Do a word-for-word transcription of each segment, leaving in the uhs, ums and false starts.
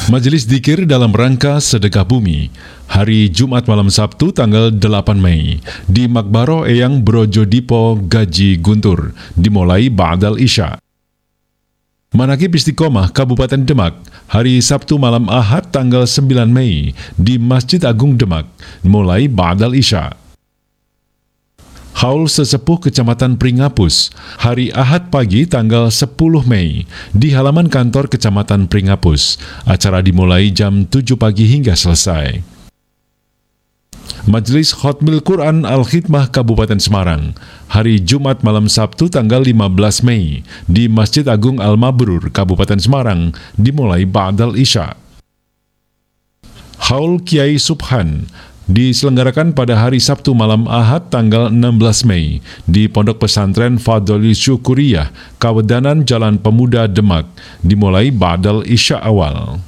Majelis Dzikir dalam rangka Sedekah Bumi, hari Jumat malam Sabtu tanggal delapan Mei di Makbaro Eyang Brojodipo Gaji Guntur, dimulai ba'dal Isya. Manaqib Istiqomah Kabupaten Demak, hari Sabtu malam Ahad tanggal sembilan Mei di Masjid Agung Demak, mulai ba'dal Isya. Haul Sesepuh Kecamatan Pringapus, hari Ahad pagi tanggal sepuluh Mei di halaman kantor Kecamatan Pringapus. Acara dimulai jam tujuh pagi hingga selesai. Majelis Khotmil Quran Al-Khidmah Kabupaten Semarang, hari Jumat malam Sabtu tanggal lima belas Mei di Masjid Agung Al-Mabrur Kabupaten Semarang, dimulai ba'dal Isya. Haul Kiai Subhan diselenggarakan pada hari Sabtu malam Ahad tanggal enam belas Mei di Pondok Pesantren Fadholi Syukuriyah, Kawedanan Jalan Pemuda Demak, dimulai ba'dal Isya awal.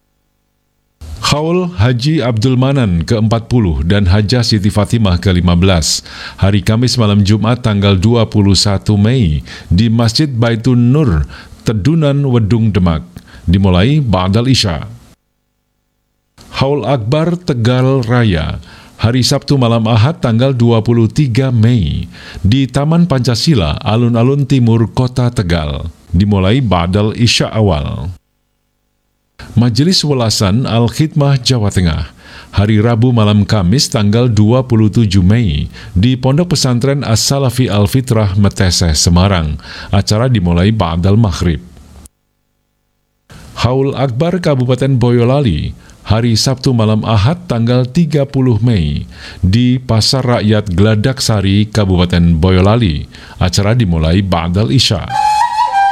Haul Haji Abdul Manan ke empat puluh dan Hajah Siti Fatimah ke lima belas, hari Kamis malam Jumat tanggal dua puluh satu Mei di Masjid Baitun Nur, Tedunan Wedung Demak, dimulai ba'dal Isya. Haul Akbar Tegal Raya, hari Sabtu malam Ahad tanggal dua puluh tiga Mei di Taman Pancasila, Alun-Alun Timur Kota Tegal, dimulai ba'dal Isya awal. Majelis Welasan Al-Khidmah Jawa Tengah, hari Rabu malam Kamis tanggal dua puluh tujuh Mei di Pondok Pesantren As-Salafi Al-Fitrah Meteseh, Semarang. Acara dimulai ba'dal Maghrib. Haul Akbar Kabupaten Boyolali, hari Sabtu malam Ahad tanggal tiga puluh Mei di Pasar Rakyat Gladak Sari, Kabupaten Boyolali. Acara dimulai ba'dal Isya.